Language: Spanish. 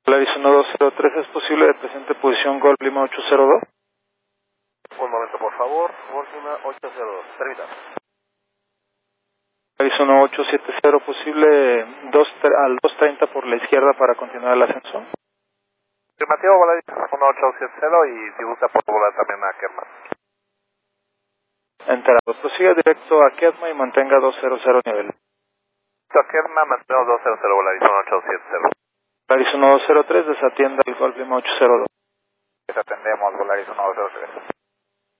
Volaris 1203, ¿es posible de presente posición Golf Lima 802? Un momento, por favor. Golf Lima 802. Permítame. Volaris 1870, posible al 230 por la izquierda para continuar el ascenso. Afirmativo, Volaris 1870 y si gusta por volar también a Kerma. Enterado. Prosiga directo a Kerma y mantenga 200 nivel. A Kerma, mantenemos 200, Volaris 1870. Volaris 1203, desatienda el Golf Lima 802. Desatendemos, Volaris 103.